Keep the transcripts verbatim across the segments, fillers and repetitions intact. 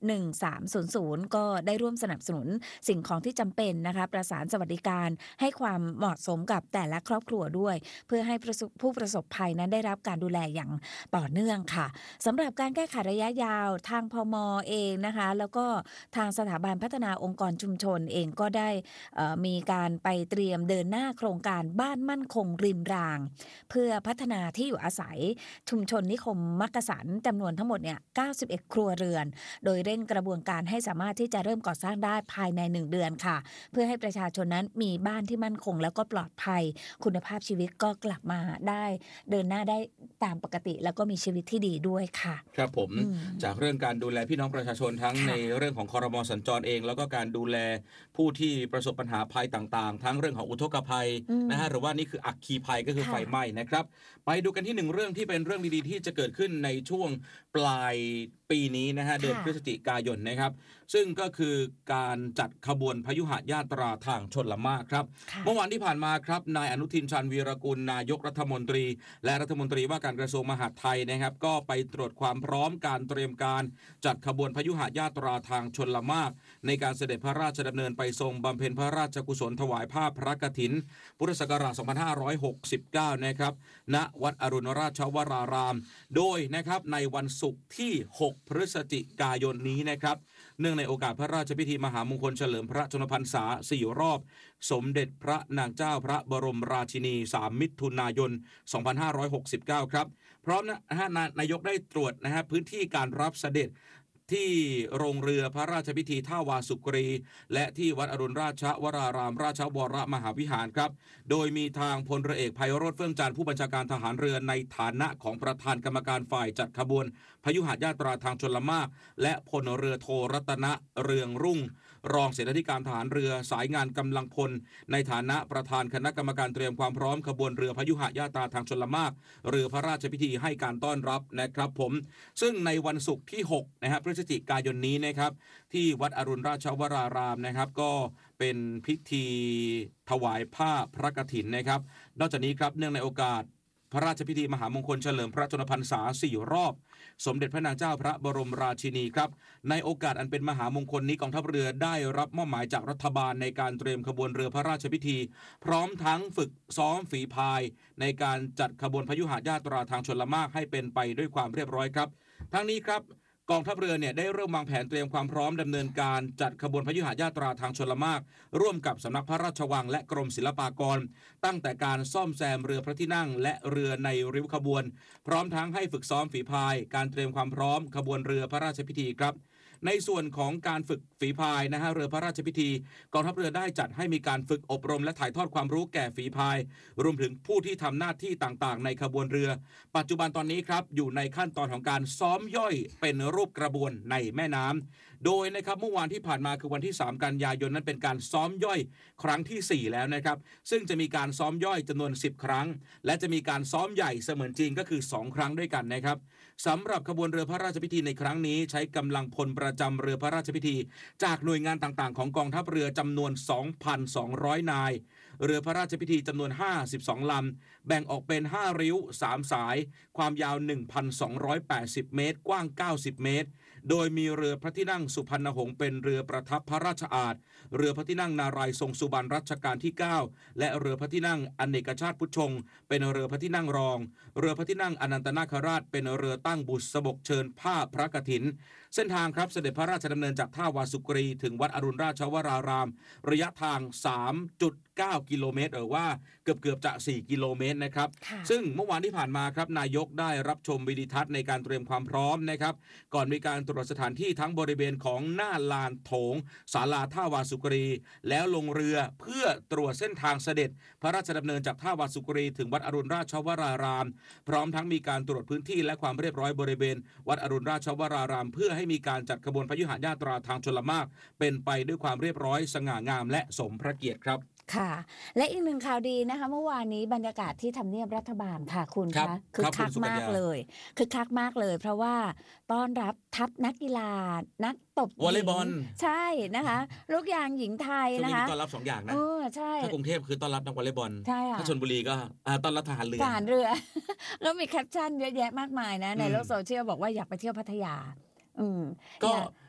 หนึ่งสามศูนย์ศูนย์ก็ได้ร่วมสนับสนุนสิ่งของที่จำเป็นนะคะประสานสวัสดิการให้ความเหมาะสมกับแต่ละครอบครัวด้วยเพื่อให้ผู้ประสบภัยนั้นได้รับการดูแลอย่างต่อเนื่องค่ะสำหรับการแก้ไขระยะยาวทางพม.เองนะคะแล้วก็ทางสถาบันพัฒนาองค์กรชุมชนเองก็ได้มีการไปเตรียมเดินหน้าโครงการบ้านมั่นคงริมรางเพื่อพัฒนาที่อยู่อาศัยชุมชนนิคมมักกะสันจำนวนทั้งหมดเนี่ยเก้าสิบเอ็ดครัวเรือนโดยเร่งกระบวนการให้สามารถที่จะเริ่มก่อสร้างได้ภายในหนึ่งเดือนค่ะเพื่อให้ประชาชนนั้นมีบ้านที่มั่นคงแล้วก็ปลอดภัยคุณภาพชีวิตก็กลับมาได้เดินหน้าได้ตามปกติแล้วก็มีชีวิตที่ดีด้วยค่ะครับผมจากเรื่องการดูแลพี่น้องประชาชนทั้งในเรื่องของครม.สัญจรเองแล้วก็การดูแลผู้ที่ประสบปัญหาภัยต่างๆทั้งเรื่องของอุทกภัยนะฮะหรือว่านี่คืออัคคีภัยก็คือไฟไหม้นะครับไปดูกันที่หนึ่งเรื่องที่เป็นเรื่องดีๆที่จะเกิดขึ้นในช่วงปลายปีนี้นะฮะเดือนพฤศจิกายนนะครับซึ่งก็คือการจัดขบวนพยุหญาตราทางชลมารครับเมื่อวานที่ผ่านมาครับนายอนุทินชาญวีรกุลนายกรัฐมนตรีและรัฐมนตรีว่าการกระทรวงมหาดไทยนะครับก็ไปตรวจความพร้อมการเตรียมการจัดขบวนพยุหญาตราทางชลมารในการเสด็จพระราชดำเนินไปทรงบำเพ็ญพระราชกุศลถวายผ้าพระกฐินพุทธศักราชสองพันห้าร้อยหกสิบเก้านะครับณวัดอรุณราชวรารามโดยนะครับในวันศุกร์ที่หกพฤศจิกายนนี้นะครับเนื่องในโอกาสพระราชพิธีมหามงคลเฉลิมพระชนมพรรษาสี่รอบสมเด็จพระนางเจ้าพระบรมราชินีสามมิถุนายนสองพันห้าร้อยหกสิบเก้าครับพร้อมนะฮะนายกได้ตรวจนะฮะพื้นที่การรับเสด็จที่โรงเรือพระราชพิธีท่าวาสุกรีและที่วัดอรุณราชวรารามราชวรมหาวิหารครับโดยมีทางพลเรือเอกไพโรจน์เฟื่องจันทร์ผู้บัญชาการทหารเรือในฐานะของประธานกรรมการฝ่ายจัดขบวนพยุหญาตราทางชลมารและพลเรือโทรัตนเรืองรุ่งรองเสนาธิการทหารเรือสายงานกำลังพลในฐานะประธานคณะกรรมการเตรียมความพร้อมขบวนเรือพยุหญาตราทางชลมารเรือพระราชพิธีให้การต้อนรับนะครับผมซึ่งในวันศุกร์ที่หกนะฮะพฤศจิกายนนี้นะครับที่วัดอรุณราชวรารามนะครับก็เป็นพิธีถวายผ้าพระกฐินนะครับนอกจากนี้ครับเนื่องในโอกาสพระราชพิธีมหามงคลเฉลิมพระชนมพรรษาสี่รอบสมเด็จพระนางเจ้าพระบรมราชินีครับในโอกาสอันเป็นมหามงคลนี้กองทัพเรือได้รับมอบหมายจากรัฐบาลในการเตรียมขบวนเรือพระราชพิธีพร้อมทั้งฝึกซ้อมฝีพายในการจัดขบวนพยุหญาตราทางชลมารให้เป็นไปด้วยความเรียบร้อยครับทั้งนี้ครับกองทัพเรือเนี่ยได้เริ่มวางแผนเตรียมความพร้อมดำเนินการจัดขบวนพยุหญาตราทางชลมารร่วมกับสำนักพระราชวังและกรมศิลปากรตั้งแต่การซ่อมแซมเรือพระที่นั่งและเรือในริ้วขบวนพร้อมทั้งให้ฝึกซ้อมฝีพายการเตรียมความพร้อมขบวนเรือพระราชพิธีครับในส่วนของการฝึกฝีพายนะฮะเรือพระราชพิธีกองทัพเรือได้จัดให้มีการฝึกอบรมและถ่ายทอดความรู้แก่ฝีพายรวมถึงผู้ที่ทำหน้าที่ต่างๆในขบวนเรือปัจจุบันตอนนี้ครับอยู่ในขั้นตอนของการซ้อมย่อยเป็นรูปกระบวนในแม่น้ำโดยนะครับเมื่อวานที่ผ่านมาคือวันที่สามกันยายนนั้นเป็นการซ้อมย่อยครั้งที่สี่แล้วนะครับซึ่งจะมีการซ้อมย่อยจำนวนสิบครั้งและจะมีการซ้อมใหญ่เสมือนจริงก็คือสองครั้งด้วยกันนะครับสำหรับขบวนเรือพระราชพิธีในครั้งนี้ใช้กำลังพลประจำเรือพระราชพิธีจากหน่วยงานต่างๆของกองทัพเรือจำนวน สองพันสองร้อย นายเรือพระราชพิธีจำนวนห้าสิบสองลำแบ่งออกเป็นห้าริ้วสามสายความยาว หนึ่งพันสองร้อยแปดสิบ เมตรกว้างเก้าสิบเมตรโดยมีเรือพระที่นั่งสุพรรณหงส์เป็นเรือประทับพระราชอาณเรือพระที่นั่งนารายณ์ทรงสุบรรณรัชกาลที่เก้าและเรือพระที่นั่งอเนกชาติพุทธชงเป็นเรือพระที่นั่งรองเรือพระที่นั่งอนันตนาคราชเป็นเรือตั้งบุษบกเชิญผ้าพระกฐินเส้นทางครับเสด็จพระราชดำเนินจากท่าวาสุกรีถึงวัดอรุณราชวรารามระยะทาง สามจุดเก้า กิโลเมตรหรือว่าเกือบๆจะสี่กิโลเมตรนะครับซึ่งเมื่อวานที่ผ่านมาครับนายกได้รับชมวิดีทัศน์ในการเตรียมความพร้อมนะครับก่อนมีการตรวจสถานที่ทั้งบริเวณของหน้าลานโถงศาลาท่าวาสุกรีแล้วลงเรือเพื่อตรวจเส้นทางเสด็จพระราชดำเนินจากท่าวาสุกรีถึงวัดอรุณราชวรารามพร้อมทั้งมีการตรวจพื้นที่และความเรียบร้อยบริเวณวัดอรุณราชวรารามเพื่อให้มีการจัดขบวนพยุหญาตราทางชลมารเป็นไปด้วยความเรียบร้อยสง่างามและสมพระเกียรติครับค่ะและอีกหนึ่งข่าวดีนะคะเมื่อวานนี้บรรยากาศที่ทำเนียบรัฐบาลค่ะคุณคะคือคักมากเลยคือคักมากเลยเพราะว่าต้อนรับทัพนักกีฬานักตบวอลเลย์บอลใช่นะคะลูกยางหญิงไทยนะคะต้อนรับสองอย่างนะเออใช่ถ้ากรุงเทพคือต้อนรับนักวอลเลย์บอลถ้าชลบุรีก็ต้อนรับทหารเรือทหารเรือแล้วมีแคปชั่นเยอะแยะมากมายนะในโลกโซเชียลบอกว่าอยากไปเที่ยวพัทยาอืมก็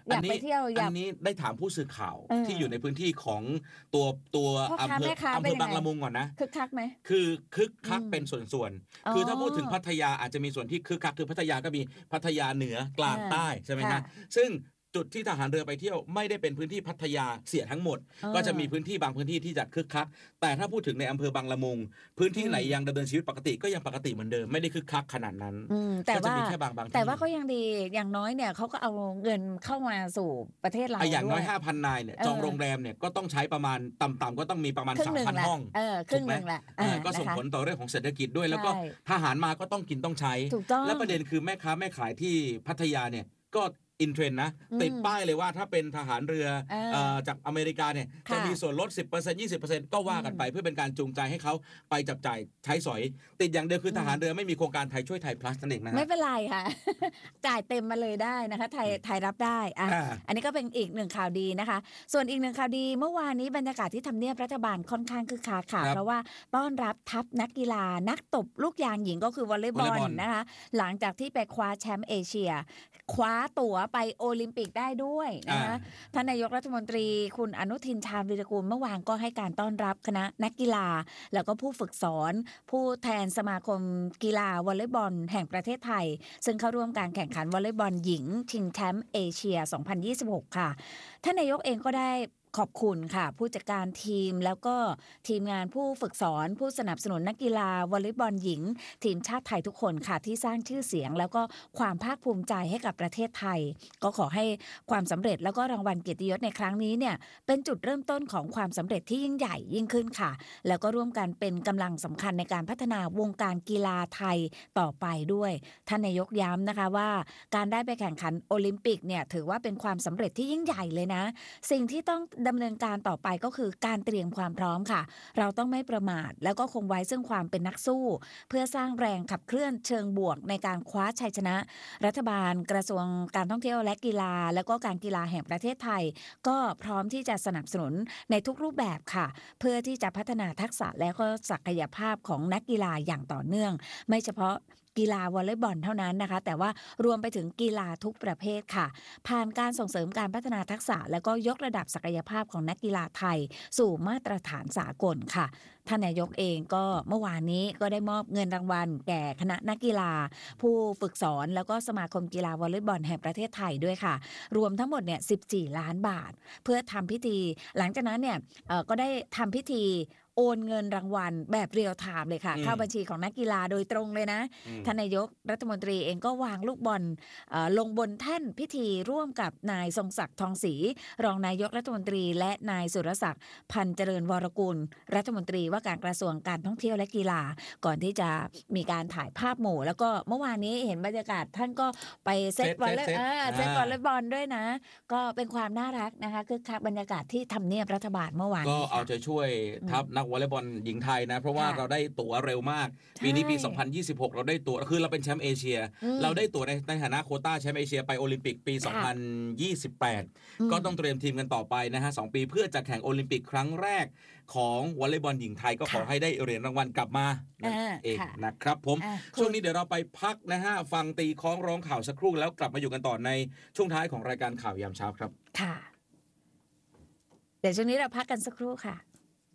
อยากไปเที่ยวอยากอันนี้ได้ถามผู้สื่อข่าวเออที่อยู่ในพื้นที่ของตัวตัวพ่ออำค้าเภอแม่ค้าอำเป็เภนอยังบางไงละมุงก่อนนะคึกคักไหมคือคึกคักอืมเป็นส่วนอ๋อๆคือถ้าพูดถึงพัทยาอาจจะมีส่วนที่คึกคักคือพัทยาก็มีพัทยาเหนือกลางอ่าใต้ใช่ไหมค่ะฮะซึ่งจุดที่ทหารเรือไปเที่ยวไม่ได้เป็นพื้นที่พัทยาเสียทั้งหมดเออก็จะมีพื้นที่บางพื้นที่ที่จะคึกคักแต่ถ้าพูดถึงในอำเภอบางละมุง พื้นที่อืมไหนยังดำเนินชีวิตปกติก็ยังปกติเหมือนเดิมไม่ได้คึกคักขนาดนั้นอืมแต่ก็จะว่ามีแค่บางบางที่แต่ว่าก็ยังดีอย่างน้อยเนี่ยเขาก็เอาเงินเข้ามาสู่ประเทศเราอ่ะอย่างน้อยด้วห้าพัน นายเนี่ยเออจองโรงแรมเนี่ยก็ต้องใช้ประมาณต่ำๆก็ต้องมีประมาณครึ่งหนึ่งสามพันแหละห้องเออครึ่งถูกหไหมนึ่งแหละเออก็ส่งนะคะผลต่อเรื่องของเศรษฐกิจด้วย แล้วก็ใช่ทหารมาก็ต้องกินต้องใช้ถูกต้องและประเด็นคือแม่ค้าแม่ขายที่พัทยาเนี่ยก็อินเทรนด์นะอืมติดป้ายเลยว่าถ้าเป็นทหารเรือเออเอ่อจากอเมริกาเนี่ยค่ะจะมีส่วนลด สิบเปอร์เซ็นต์ ยี่สิบเปอร์เซ็นต์ ก็ว่ากันไปอืมเพื่อเป็นการจูงใจให้เขาไปจับจ่ายใช้สอย ติดอย่างเดียวคืออืมทหารเรือไม่มีโครงการไทยช่วยไทย plus นั่นเองนะฮะไม่เป็นไรค่ะ จ่ายเต็มมาเลยได้นะคะไทยไทยรับได้อ่ะอ่าอันนี้ก็เป็นอีกหนึ่งข่าวดีนะคะ ส่วนอีกหนึ่งข่าวดีเมื่อวานนี้บรรยากาศที่ทำเนียบรัฐบาลค่อนข้างคึกคักค่ะครับเพราะว่าต้อนรับทัพนักกีฬานักตบลูกยางหญิงก็คือวอลเลย์บอวอลเลย์บอลลนะคะ หลังจากที่ไปคว้าแชมป์เอเชีย คว้าตั๋วไปโอลิมปิกได้ด้วยนะคะ ท่านนายกรัฐมนตรีคุณอนุทินชาญวีรกูลเมื่อวานก็ให้การต้อนรับคณะนักกีฬา แล้วก็ผู้ฝึกสอน ผู้แทนสมาคมกีฬาวอลเลย์บอลแห่งประเทศไทย ซึ่งเข้าร่วมการแข่งขันวอลเลย์บอลหญิงชิงแชมป์เอเชีย สองพันยี่สิบหก ค่ะ ท่านนายกเองก็ได้ขอบคุณค่ะ ผู้จัดการทีมแล้วก็ทีมงานผู้ฝึกสอน ผู้สนับสนุนนักกีฬาวอลเลย์บอลหญิง ทีมชาติไทยทุกคนค่ะที่สร้างชื่อเสียง แล้วก็ความภาคภูมิใจให้กับประเทศไทย ก็ขอให้ความสำเร็จแล้วก็รางวัลเกียรติยศในครั้งนี้เนี่ยเป็นจุดเริ่มต้นของความสำเร็จที่ยิ่งใหญ่ยิ่งขึ้นค่ะ แล้วก็ร่วมกันเป็นกำลังสำคัญในการพัฒนาวงการกีฬาไทยต่อไปด้วย ท่านนายกย้ำนะคะว่าการได้ไปแข่งขันโอลิมปิกเนี่ยถือว่าเป็นความสำเร็จที่ยิ่งใหญ่เลยนะ สิ่งที่ต้องดำเนินการต่อไปก็คือการเตรียมความพร้อมค่ะ เราต้องไม่ประมาทแล้วก็คงไว้ซึ่งความเป็นนักสู้ เพื่อสร้างแรงขับเคลื่อนเชิงบวกในการคว้าชัยชนะ รัฐบาลกระทรวงการท่องเที่ยวและกีฬา แล้วก็การกีฬาแห่งประเทศไทย ก็พร้อมที่จะสนับสนุนในทุกรูปแบบค่ะ เพื่อที่จะพัฒนาทักษะและก็ศักยภาพของนักกีฬาอย่างต่อเนื่อง ไม่เฉพาะกีฬาวอลเลย์บอลเท่านั้นนะคะ แต่ว่ารวมไปถึงกีฬาทุกประเภทค่ะ ผ่านการส่งเสริมการพัฒนาทักษะ แล้วก็ยกระดับศักยภาพของนักกีฬาไทย สู่มาตรฐานสากลค่ะ ท่านนายกเองก็เมื่อวานนี้ก็ได้มอบเงินรางวัลแก่คณะนักกีฬา ผู้ฝึกสอนแล้วก็สมาคมกีฬาวอลเลย์บอลแห่งประเทศไทยด้วยค่ะ รวมทั้งหมดเนี่ยสิบสี่ล้านบาท เพื่อทำพิธี หลังจากนั้นเนี่ยเอ่อก็ได้ทำพิธีโอนเงินรางวัลแบบเรียลไทม์เลยค่ะอืมเข้าบัญชีของนักกีฬาโดยตรงเลยนะอืมท่านนายกรัฐมนตรีเองก็วางลูกบอลเอ่อลงบนแท่นพิธีร่วมกับนายทรงศักดิ์ทองศรีรองนายกรัฐมนตรี และนายสุรศักดิ์พันเจริญวรกุลรัฐมนตรีว่าการกระทรวงการท่องเที่ยวและกีฬา ก่อนที่จะมีการถ่ายภาพหมู่ แล้วก็เมื่อวานนี้เห็นบรรยากาศท่านก็ไปเซตเซตวอลเลย์เซตเออเซตอ่าวอลเลย์บอลด้วยนะ ก็เป็นความน่ารักนะคะคือคักบรรยากาศที่ทำเนียบรัฐบาลเมื่อวานก็นี้เอาค่ะใจช่วยทัพนักวอลเลย์บอลหญิงไทยนะ เพราะว่าค่ะเราได้ตั๋วเร็วมากใช่ปีนี้ปี สองพันยี่สิบหก เราได้ตั๋วคือเราเป็นแชมป์เอเชียอืมเราได้ตั๋วในในฐานะโควต้าแชมป์เอเชียไปโอลิมปิกปี สองพันยี่สิบแปดอืมก็ต้องเตรียมทีมกันต่อไปนะฮะสองปีเพื่อจะแข่งโอลิมปิกครั้งแรกของวอลเลย์บอลหญิงไทยก็ขอค่ะให้ได้เหรียญรางวัลกลับมานั่นอ่าเองค่ะนะครับผมอ่ะช่วงคุณนี้เดี๋ยวเราไปพักนะฮะฟังตีคล้องร้องข่าวสักครู่แล้วกลับมาอยู่กันต่อในช่วงท้ายของรายการข่าวยามเช้าครับค่ะ เดี๋ยวช่วงนี้เราพักกันสักครู่ค่ะ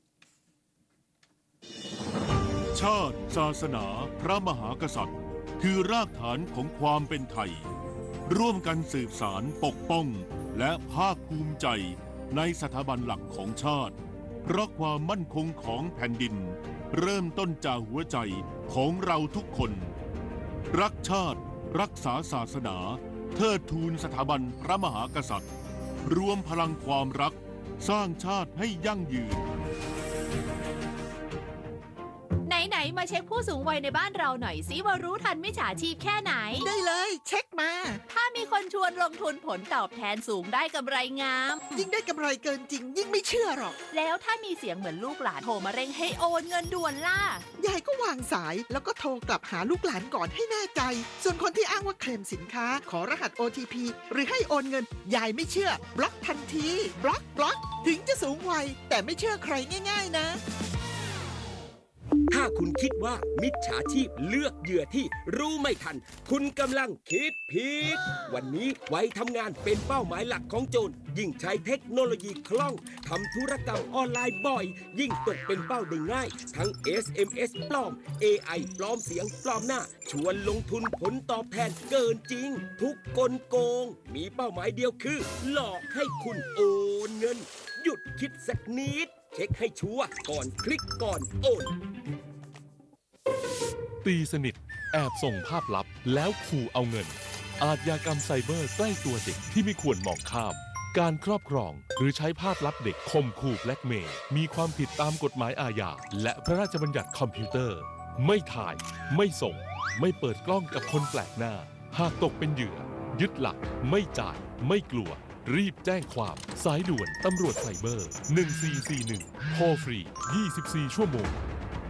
ชาติศาสนาพระมหากษัตริย์ คือรากฐานของความเป็นไทย ร่วมกันสืบสารปกป้อง และภาคภูมิใจในสถาบันหลักของชาติ เพราะความมั่นคงของแผ่นดิน เริ่มต้นจากหัวใจของเราทุกคน รักชาติรักษาศาสนา เทิดทูนสถาบันพระมหากษัตริย์ รวมพลังความรัก สร้างชาติให้ยั่งยืนไหน ๆ มาเช็คผู้สูงวัยในบ้านเราหน่อยสิว่ารู้ทันมิจฉาชีพแค่ไหนได้เลยเช็คมาถ้ามีคนชวนลงทุนผลตอบแทนสูงได้กำไรงามยิ่งได้กำไรเกินจริง ยิ่งไม่เชื่อหรอกแล้วถ้ามีเสียงเหมือนลูกหลานโทรมาเร่งให้โอนเงินด่วนล่ะยายก็วางสายแล้วก็โทรกลับหาลูกหลานก่อนให้แน่ใจ ส่วนคนที่อ้างว่าเคลมสินค้า ขอรหัส โอ ที พี หรือให้โอนเงิน ยายไม่เชื่อบล็อกทันที บล็อกบล็อกถึงจะสูงวัยแต่ไม่เชื่อใครง่าย ๆ นะ หถ้าคุณคิดว่ามิจฉาชีพเลือกเหยื่อที่รู้ไม่ทันคุณกำลังคิดผิดวันนี้ไว้ทำงานเป็นเป้าหมายหลักของโจรยิ่งใช้เทคโนโลยีคล่องทำธุรกรรมออนไลน์บ่อยยิ่งตกเป็นเป้าได้ง่ายทั้ง เอส เอ็ม เอส ปลอม เอ ไอ ปลอมเสียงปลอมหน้าชวนลงทุนผลตอบแทนเกินจริงทุกกลโกงมีเป้าหมายเดียวคือหลอกให้คุณโอนเงินหยุดคิดสักนิดเช็คให้ชัวร์ก่อนคลิกก่อนโอนตีสนิทแอบส่งภาพลับแล้วขู่เอาเงินอาชญากรรมไซเบอร์ใกล้ตัวเด็กที่ไม่ควรมองข้ามการครอบครองหรือใช้ภาพลับเด็กข่มขู่แบล็กเมย์มีความผิดตามกฎหมายอาญาและพระราชบัญญัติคอมพิวเตอร์ไม่ถ่ายไม่ส่งไม่เปิดกล้องกับคนแปลกหน้าหากตกเป็นเหยื่อยึดหลักไม่จ่ายไม่กลัวรีบแจ้งความสายด่วนตำรวจไซเบอร์หนึ่งสี่สี่หนึ่งโทรฟรียี่สิบสี่ชั่วโมง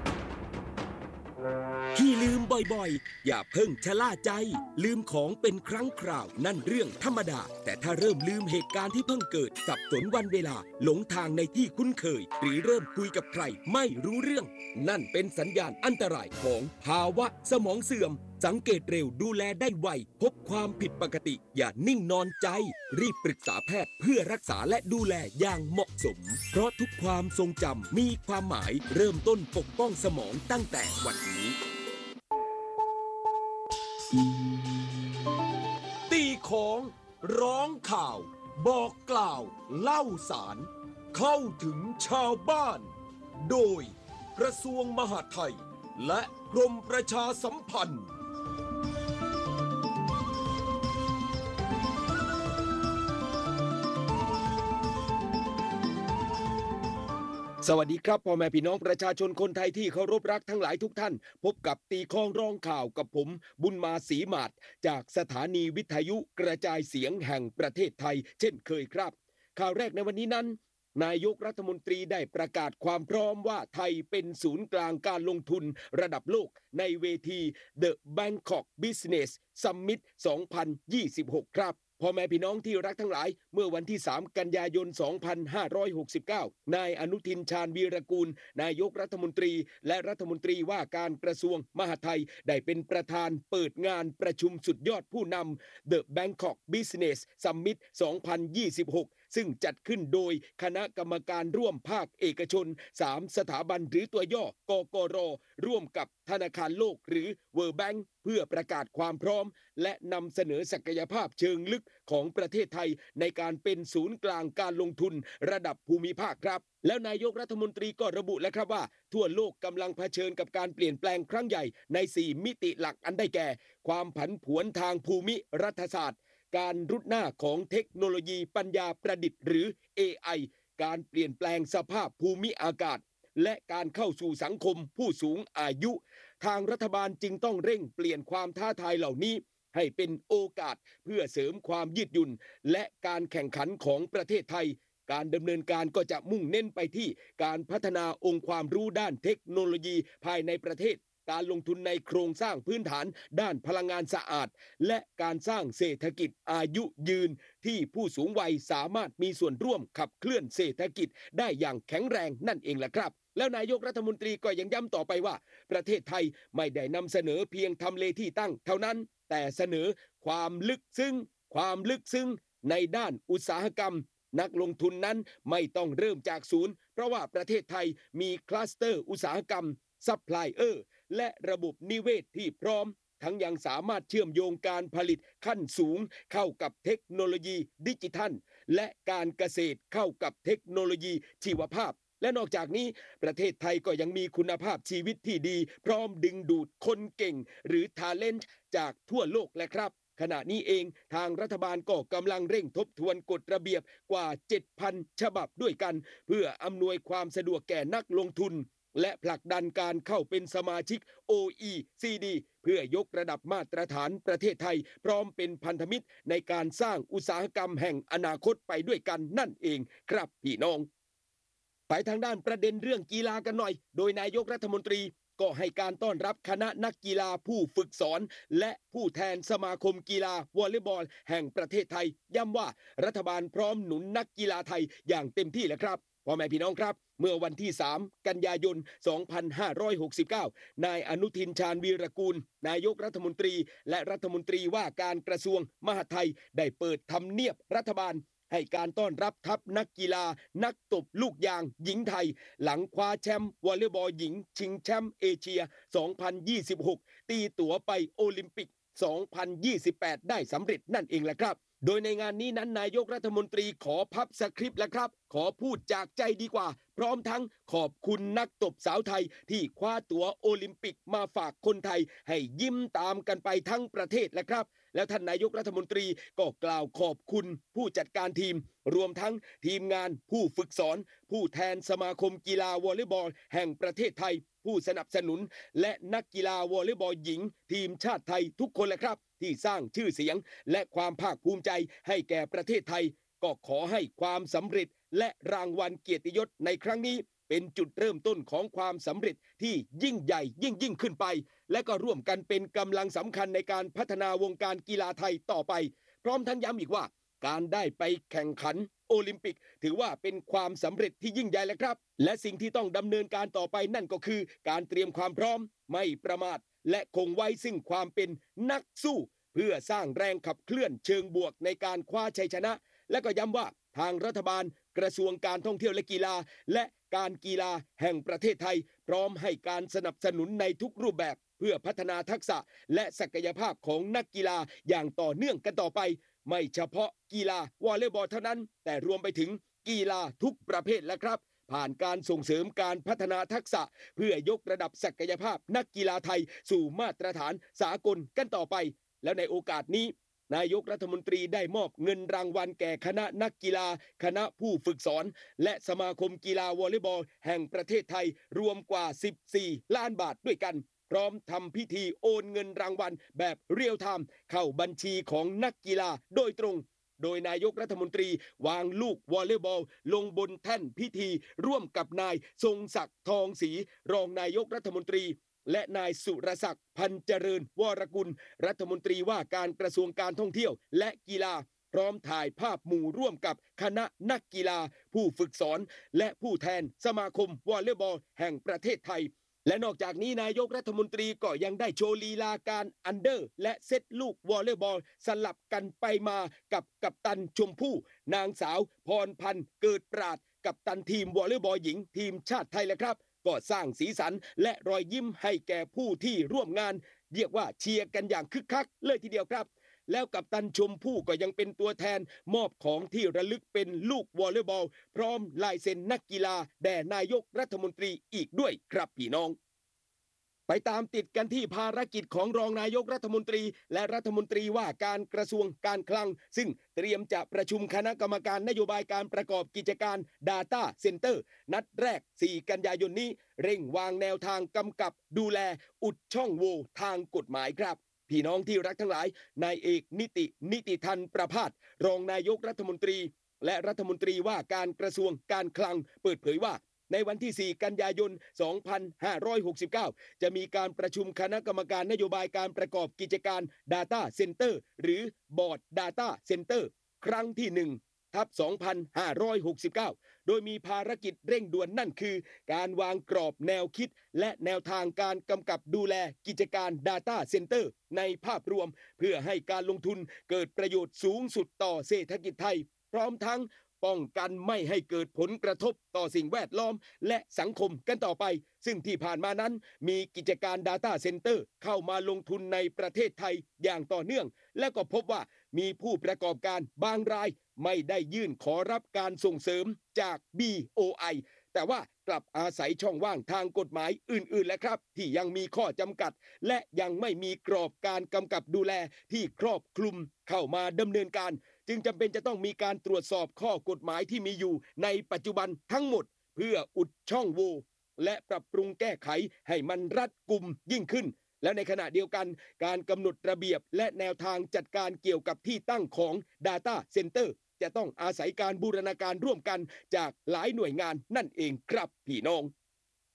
ที่ลืมบ่อยๆอย่าเพิ่งชะล่าใจลืมของเป็นครั้งคราวนั่นเรื่องธรรมดาแต่ถ้าเริ่มลืมเหตุการณ์ที่เพิ่งเกิดสับสนวันเวลาหลงทางในที่คุ้นเคยหรือเริ่มคุยกับใครไม่รู้เรื่องนั่นเป็นสัญญาณอันตรายของภาวะสมองเสื่อมสังเกตเร็วดูแลได้ไวพบความผิดปกติอย่านิ่งนอนใจรีบปรึกษาแพทย์เพื่อรักษาและดูแลอย่างเหมาะสมเพราะทุกความทรงจำมีความหมายเริ่มต้นปกป้องสมองตั้งแต่วันนี้ตีของร้องข่าวบอกกล่าวเล่าสารเข้าถึงชาวบ้านโดยกระทรวงมหาดไทยและกรมประชาสัมพันธ์สวัสดีครับพ่อแม่พี่น้องประชาชนคนไทยที่เคารพรักทั้งหลายทุกท่านพบกับตีคองร้องข่าวกับผมบุญมาศรีมาศจากสถานีวิทยุกระจายเสียงแห่งประเทศไทยเช่นเคยครับข่าวแรกในวันนี้นั้นนายกรัฐมนตรีได้ประกาศความพร้อมว่าไทยเป็นศูนย์กลางการลงทุนระดับโลกในเวที The Bangkok Business Summit สองพันยี่สิบหก ครับพ่อแม่พี่น้องที่รักทั้งหลายเมื่อวันที่สามกันยายนสองพันห้าร้อยหกสิบเก้านายอนุทินชาญวีรกูลนายกรัฐมนตรีและรัฐมนตรีว่าการกระทรวงมหาดไทยได้เป็นประธานเปิดงานประชุมสุดยอดผู้นำ The Bangkok Business Summit สองพันยี่สิบหกซึ่งจัดขึ้นโดยคณะกรรมการร่วมภาคเอกชนสามสถาบันหรือตัวย่อกกรร่วมกับธนาคารโลกหรือ World Bank เพื่อประกาศความพร้อมและนำเสนอศักยภาพเชิงลึกของประเทศไทยในการเป็นศูนย์กลางการลงทุนระดับภูมิภาคครับแล้วนายกรัฐมนตรีก็ระบุแล้วครับว่าทั่วโลกกำลังเผชิญกับการเปลี่ยนแปลงครั้งใหญ่ในสี่มิติหลักอันได้แก่ความผันผวนทางภูมิรัฐศาสตร์การรุดหน้าของเทคโนโลยีปัญญาประดิษฐ์หรือ เอ ไอ การเปลี่ยนแปลงสภาพภูมิอากาศและการเข้าสู่สังคมผู้สูงอายุทางรัฐบาลจึงต้องเร่งเปลี่ยนความท้าทายเหล่านี้ให้เป็นโอกาสเพื่อเสริมความยืดหยุ่นและการแข่งขันของประเทศไทยการดำเนินการก็จะมุ่งเน้นไปที่การพัฒนาองค์ความรู้ด้านเทคโนโลยีภายในประเทศการลงทุนในโครงสร้างพื้นฐานด้านพลังงานสะอาดและการสร้างเศรษฐกิจอายุยืนที่ผู้สูงวัยสามารถมีส่วนร่วมขับเคลื่อนเศรษฐกิจได้อย่างแข็งแรงนั่นเองแหละครับแล้วนายกรัฐมนตรีก็ยังย้ำต่อไปว่าประเทศไทยไม่ได้นำเสนอเพียงทำเลที่ตั้งเท่านั้นแต่เสนอความลึกซึ้งความลึกซึ้งในด้านอุตสาหกรรมนักลงทุนนั้นไม่ต้องเริ่มจากศูนย์เพราะว่าประเทศไทยมีคลัสเตอร์อุตสาหกรรมซัพพลายเออร์และระบบนิเวศที่พร้อมทั้งยังสามารถเชื่อมโยงการผลิตขั้นสูงเข้ากับเทคโนโลยีดิจิทัลและการเกษตรเข้ากับเทคโนโลยีชีวภาพและนอกจากนี้ประเทศไทยก็ยังมีคุณภาพชีวิตที่ดีพร้อมดึงดูดคนเก่งหรือ Talent จากทั่วโลกและครับขณะนี้เองทางรัฐบาลก็กำลังเร่งทบทวนกฎระเบียบกว่า เจ็ดพัน ฉบับด้วยกันเพื่ออำนวยความสะดวกแก่นักลงทุนและผลักดันการเข้าเป็นสมาชิก โอ อี ซี ดี เพื่อยกระดับมาตรฐานประเทศไทยพร้อมเป็นพันธมิตรในการสร้างอุตสาหกรรมแห่งอนาคตไปด้วยกันนั่นเองครับพี่น้องไปทางด้านประเด็นเรื่องกีฬากันหน่อยโดยนายกรัฐมนตรีก็ให้การต้อนรับคณะนักกีฬาผู้ฝึกสอนและผู้แทนสมาคมกีฬาวอลเลย์บอลแห่งประเทศไทยย้ำว่ารัฐบาลพร้อมหนุนนักกีฬาไทยอย่างเต็มที่แล้วครับพพ่อแม่พี่น้องครับเมื่อวันที่สามกันยายนสองพันห้าร้อยหกสิบเก้านายอนุทินชาญวีรกูลนายกรัฐมนตรีและรัฐมนตรีว่าการกระทรวงมหาดไทยได้เปิดทำเนียบรัฐบาลให้การต้อนรับทัพนักกีฬานักตบลูกยางหญิงไทยหลังคว้าแชมป์วอลเลย์บอลหญิงชิงแชมป์เอเชียสองพันยี่สิบหกตีตั๋วไปโอลิมปิกสองพันยี่สิบแปดได้สำเร็จนั่นเองแหละครับโดยในงานนี้นั้นนายกรัฐมนตรีขอพับสคริปต์แล้วครับขอพูดจากใจดีกว่าพร้อมทั้งขอบคุณนักตบสาวไทยที่คว้าตั๋วโอลิมปิกมาฝากคนไทยให้ยิ้มตามกันไปทั้งประเทศแหละครับแล้วท่านนายกรัฐมนตรีก็กล่าวขอบคุณผู้จัดการทีมรวมทั้งทีมงานผู้ฝึกสอนผู้แทนสมาคมกีฬาวอลเลย์บอลแห่งประเทศไทยผู้สนับสนุนและนักกีฬาวอลเลย์บอลหญิงทีมชาติไทยทุกคนแหละครับที่สร้างชื่อเสียงและความภาคภูมิใจให้แก่ประเทศไทยก็ขอให้ความสำเร็จและรางวัลเกียรติยศในครั้งนี้เป็นจุดเริ่มต้นของความสำเร็จที่ยิ่งใหญ่ยิ่งยิ่งขึ้นไปและก็ร่วมกันเป็นกำลังสำคัญในการพัฒนาวงการกีฬาไทยต่อไปพร้อมทั้งย้ำอีกว่าการได้ไปแข่งขันโอลิมปิกถือว่าเป็นความสำเร็จที่ยิ่งใหญ่แล้วครับและสิ่งที่ต้องดำเนินการต่อไปนั่นก็คือการเตรียมความพร้อมไม่ประมาทและคงไว้ซึ่งความเป็นนักสู้เพื่อสร้างแรงขับเคลื่อนเชิงบวกในการคว้าชัยชนะและก็ย้ำว่าทางรัฐบาลกระทรวงการท่องเที่ยวและกีฬาและการกีฬาแห่งประเทศไทยพร้อมให้การสนับสนุนในทุกรูปแบบเพื่อพัฒนาทักษะและศักยภาพของนักกีฬาอย่างต่อเนื่องกันต่อไปไม่เฉพาะกีฬาวอลเลย์บอลเท่านั้นแต่รวมไปถึงกีฬาทุกประเภทและครับผ่านการส่งเสริมการพัฒนาทักษะเพื่อยกระดับศักยภาพนักกีฬาไทยสู่มาตรฐานสากลกันต่อไปแล้วในโอกาสนี้นายกรัฐมนตรีได้มอบเงินรางวัลแก่คณะนักกีฬาคณะผู้ฝึกสอนและสมาคมกีฬาวอลเลย์บอลแห่งประเทศไทยรวมกว่าสิบสี่ล้านบาทด้วยกันพร้อมทำพิธีโอนเงินรางวัลแบบเรียลไทม์เข้าบัญชีของนักกีฬาโดยตรงโดยนายกรัฐมนตรีวางลูกวอลเลย์บอลลงบนแท่นพิธีร่วมกับนายทรงศักดิ์ทองศรีรองนายกรัฐมนตรีและนายสุรศักดิ์พันเจริญวรกุลรัฐมนตรีว่าการกระทรวงการท่องเที่ยวและกีฬาพร้อมถ่ายภาพหมู่ร่วมกับคณะนักกีฬาผู้ฝึกสอนและผู้แทนสมาคมวอลเลย์บอลแห่งประเทศไทยและนอกจากนี้นายกรัฐมนตรีก็ยังได้โชว์ลีลาการอันเดอร์และเซตลูกวอลเลย์บอลสลับกันไปมากับกัปตันชมพู่นางสาวพรพันธ์เกิดปราดกัปตันทีมวอลเลย์บอลหญิงทีมชาติไทยแหละครับก็สร้างสีสันและรอยยิ้มให้แก่ผู้ที่ร่วมงานเรียกว่าเชียร์กันอย่างคึกคักเลยทีเดียวครับแล้วกัปตันชมพู่ก็ยังเป็นตัวแทนมอบของที่ระลึกเป็นลูกวอลเลย์บอลพร้อมลายเซ็นนักกีฬาแด่นายกรัฐมนตรีอีกด้วยครับพี่น้องไปตามติดกันที่ภารกิจของรองนายกรัฐมนตรีและรัฐมนตรีว่าการกระทรวงการคลังซึ่งเตรียมจะประชุมคณะกรรมการนโยบายการประกอบกิจการ Data Center นัดแรกสี่กันยายนนี้เร่งวางแนวทางกำกับดูแลอุดช่องโหว่ทางกฎหมายครับพี่น้องที่รักทั้งหลายนายเอกนิตินิติทันประภาสรองนายกรัฐมนตรีและรัฐมนตรีว่าการกระทรวงการคลังเปิดเผยว่าในวันที่สี่กันยายนสองพันห้าร้อยหกสิบเก้าจะมีการประชุมคณะกรรมการนโยบายการประกอบกิจการ Data Center หรือบอร์ด Data Center ครั้งที่หนึ่งทับสองพันห้าร้อยหกสิบเก้าโดยมีภารกิจเร่งด่วนนั่นคือการวางกรอบแนวคิดและแนวทางการกำกับดูแลกิจการ Data Center ในภาพรวมเพื่อให้การลงทุนเกิดประโยชน์สูงสุดต่อเศรษฐกิจไทยพร้อมทั้งป้องกันไม่ให้เกิดผลกระทบต่อสิ่งแวดล้อมและสังคมกันต่อไปซึ่งที่ผ่านมานั้นมีกิจการ Data Center เข้ามาลงทุนในประเทศไทยอย่างต่อเนื่องและก็พบว่ามีผู้ประกอบการบางรายไม่ได้ยื่นขอรับการส่งเสริมจาก บี โอ ไอ แต่ว่ากลับอาศัยช่องว่างทางกฎหมายอื่นๆแหละครับที่ยังมีข้อจำกัดและยังไม่มีกรอบการกำกับดูแลที่ครอบคลุมเข้ามาดำเนินการจึงจำเป็นจะต้องมีการตรวจสอบข้อกฎหมายที่มีอยู่ในปัจจุบันทั้งหมดเพื่ออุดช่องโหว่และปรับปรุงแก้ไขให้มันรัดกุมยิ่งขึ้นและในขณะเดียวกันการกำหนดระเบียบและแนวทางจัดการเกี่ยวกับที่ตั้งของ Data Center จะต้องอาศัยการบูรณาการร่วมกันจากหลายหน่วยงานนั่นเองครับพี่น้อง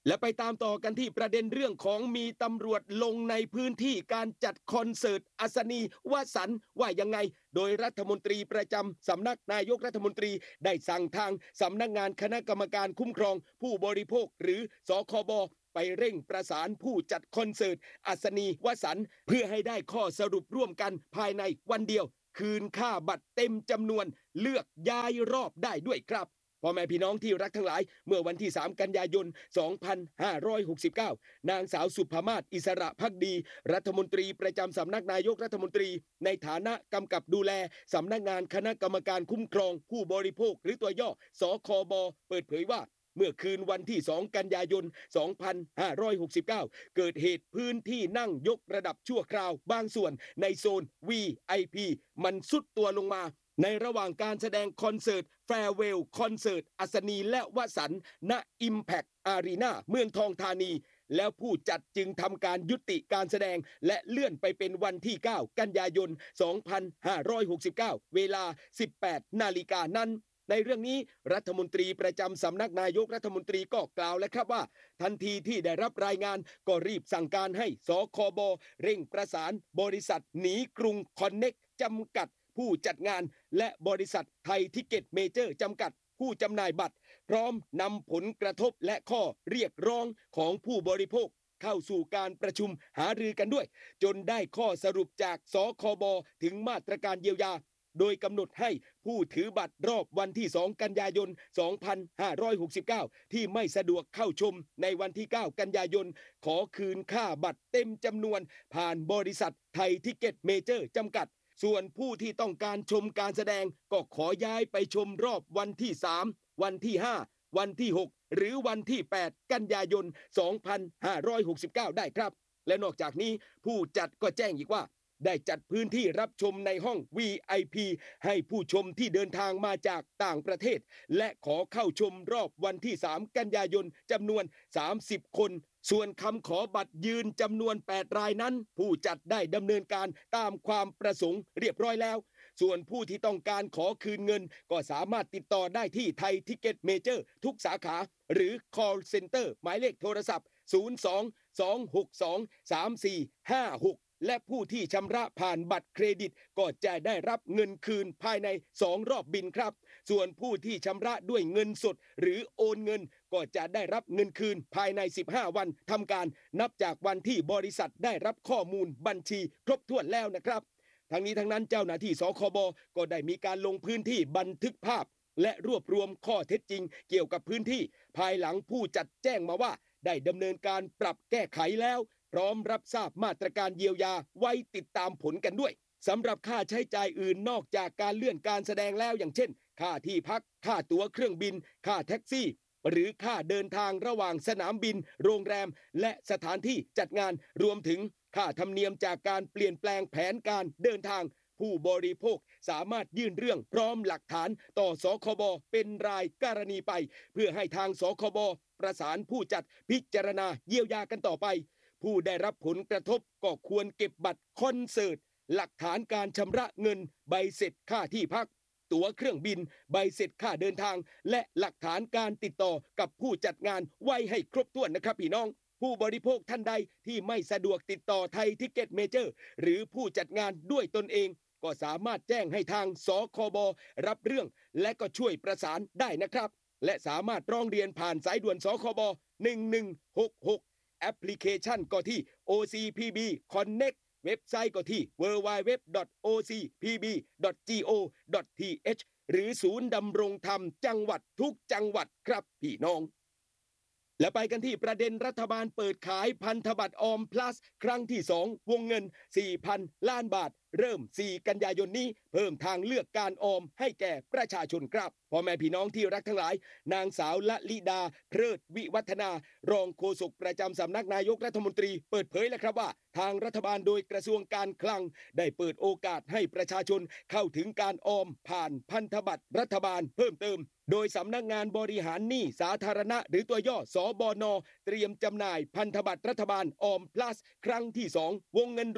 และไปตามต่อกันที่ประเด็นเรื่องของมีตำรวจลงในพื้นที่การจัดคอนเสิร์ตอัศนีวสันต์ว่ายังไงโดยรัฐมนตรีประจำสำนักนายกรัฐมนตรีได้สั่งทางสำนักงานคณะกรรมการคุ้มครองผู้บริโภคหรือสคบไปเร่งประสานผู้จัดคอนเสิร์ตอัศนีวสันต์เพื่อให้ได้ข้อสรุปร่วมกันภายในวันเดียวคืนค่าบัตรเต็มจำนวนเลือกย้ายรอบได้ด้วยครับพ่อแม่พี่น้องที่รักทั้งหลายเมื่อวันที่สามกันยายนสองพันห้าร้อยหกสิบเก้านางสาวสุภมาศอิสระภักดีรัฐมนตรีประจำสำนักนายกรัฐมนตรีในฐานะกำกับดูแลสำนักงานคณะกรรมการคุ้มครองผู้บริโภคหรือตัวย่อสคบเปิดเผยว่าเมื่อคืนวันที่สองกันยายนสองพันห้าร้อยหกสิบเก้าเกิดเหตุพื้นที่นั่งยกระดับชั่วคราวบางส่วนในโซน วี ไอ พี มันซุดตัวลงมาในระหว่างการแสดงคอนเสิร์ตแฟร์เวลคอนเสิร์ตอัศนีและวสันต์ณ Impact Arena เมืองทองธานีแล้วผู้จัดจึงทำการยุติการแสดงและเลื่อนไปเป็นวันที่เก้ากันยายนสองพันห้าร้อยหกสิบเก้าเวลา สิบแปดนาฬิกานั้นในเรื่องนี้รัฐมนตรีประจำสำนักนายกรัฐมนตรีก็กล่าวแล้วครับว่าทันทีที่ได้รับรายงานก็รีบสั่งการให้สคบเร่งประสานบริษัทหนีกรุงคอนเน็กจำกัดผู้จัดงานและบริษัทไทยทิกเก็ตเมเจอร์จำกัดผู้จำหน่ายบัตรพร้อมนำผลกระทบและข้อเรียกร้องของผู้บริโภคเข้าสู่การประชุมหารือกันด้วยจนได้ข้อสรุปจากสคบถึงมาตรการเยียวยาโดยกำหนดให้ผู้ถือบัตรรอบวันที่สองกันยายนสองพันห้าร้อยหกสิบเก้าที่ไม่สะดวกเข้าชมในวันที่เก้ากันยายนขอคืนค่าบัตรเต็มจำนวนผ่านบริษัทไทยทิกเก็ตเมเจอร์จำกัดส่วนผู้ที่ต้องการชมการแสดงก็ขอย้ายไปชมรอบวันที่สามวันที่ห้าวันที่หกหรือวันที่แปดกันยายนสองพันห้าร้อยหกสิบเก้าได้ครับและนอกจากนี้ผู้จัดก็แจ้งอีกว่าได้จัดพื้นที่รับชมในห้อง วี ไอ พี ให้ผู้ชมที่เดินทางมาจากต่างประเทศและขอเข้าชมรอบวันที่สามกันยายนจำนวนสามสิบคนส่วนคำขอบัตรยืนจำนวนแปดรายนั้นผู้จัดได้ดำเนินการตามความประสงค์เรียบร้อยแล้วส่วนผู้ที่ต้องการขอคืนเงินก็สามารถติดต่อได้ที่ไทยทิกเก็ตเมเจอร์ทุกสาขาหรือ call center หมายเลขโทรศัพท์ศูนย์ สอง สอง หก สอง สาม สี่ ห้า หกและผู้ที่ชำระผ่านบัตรเครดิตก็จะได้รับเงินคืนภายในสองรอบบินครับส่วนผู้ที่ชำระด้วยเงินสดหรือโอนเงินก็จะได้รับเงินคืนภายในสิบห้าวันทำการนับจากวันที่บริษัทได้รับข้อมูลบัญชีครบถ้วนแล้วนะครับทั้งนี้ทั้งนั้นเจ้าหน้าที่สคบก็ได้มีการลงพื้นที่บันทึกภาพและรวบรวมข้อเท็จจริงเกี่ยวกับพื้นที่ภายหลังผู้จัดแจ้งมาว่าได้ดำเนินการปรับแก้ไขแล้วพร้อมรับทราบมาตรการเยียวยาไว้ติดตามผลกันด้วยสำหรับค่าใช้จ่ายอื่นนอกจากการเลื่อนการแสดงแล้วอย่างเช่นค่าที่พักค่าตั๋วเครื่องบินค่าแท็กซี่หรือค่าเดินทางระหว่างสนามบินโรงแรมและสถานที่จัดงานรวมถึงค่าธรรมเนียมจากการเปลี่ยนแปลงแผนการเดินทางผู้บริโภคสามารถยื่นเรื่องพร้อมหลักฐานต่อสคบเป็นรายกรณีไปเพื่อให้ทางสคบประสานผู้จัดพิจารณาเยียวยากันต่อไปผู้ได้รับผลกระทบก็ควรเก็บบัตรคอนเสิร์ตหลักฐานการชำระเงินใบเสร็จค่าที่พักตั๋วเครื่องบินใบเสร็จค่าเดินทางและหลักฐานการติดต่อกับผู้จัดงานไว้ให้ครบถ้วนนะครับพี่น้องผู้บริโภคท่านใดที่ไม่สะดวกติดต่อไทยทิกเก็ตเมเจอร์หรือผู้จัดงานด้วยตนเองก็สามารถแจ้งให้ทางสคบรับเรื่องและก็ช่วยประสานได้นะครับและสามารถร้องเรียนผ่านสายด่วนสคบหนึ่งหนึ่งหกหกแอปพลิเคชันก็ที่ โอ ซี พี บี Connect เว็บไซต์ก็ที่ ดับเบิลยู ดับเบิลยู ดับเบิลยู ดอท โอ ซี พี บี ดอท จี โอ ดอท ที เอช หรือศูนย์ดำรงธรรมจังหวัดทุกจังหวัดครับพี่น้องและไปกันที่ประเด็นรัฐบาลเปิดขายพันธบัตรออม plus ครั้งที่สองวงเงิน สี่พัน ล้านบาทเริ่มสี่กันยายนนี้เพิ่มทางเลือกการออมให้แก่ประชาชนครับพ่อแม่พี่น้องที่รักทั้งหลายนางสาวละลิดาเพลิดวิวัฒนารองโฆษกประจำสำนักนายกรัฐมนตรีเปิดเผยแล้วครับว่าทางรัฐบาลโดยกระทรวงการคลังได้เปิดโอกาสให้ประชาชนเข้าถึงการออมผ่านพันธบัตรรัฐบาลเพิ่มเติมโดยสำนักงานบริหารหนี้สาธารณะหรือตัวย่อสบนเตรียมจำหน่ายพันธบัตรรัฐบาลออม plus ครั้งที่สองวงเงินรวม